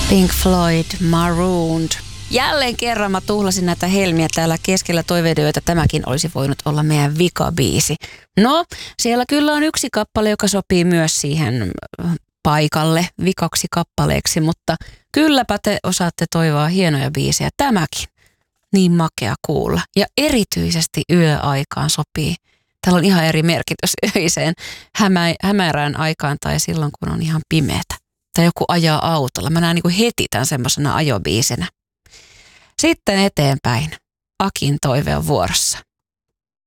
Pink Floyd, Marooned. Jälleen kerran mä tuhlasin näitä helmiä täällä keskellä toiveiden, joita tämäkin olisi voinut olla meidän vikabiisi. No, siellä kyllä on yksi kappale, joka sopii myös siihen paikalle vikaksi kappaleeksi, mutta kylläpä te osaatte toivoa hienoja biisejä. Tämäkin. Niin makea kuulla. Ja erityisesti yöaikaan sopii. Täällä on ihan eri merkitys öiseen hämärään aikaan tai silloin, kun on ihan pimeätä. Tai joku ajaa autolla. Mä näen niin kuin heti tämän semmoisena ajobiisenä. Sitten eteenpäin. Akin toive on vuorossa.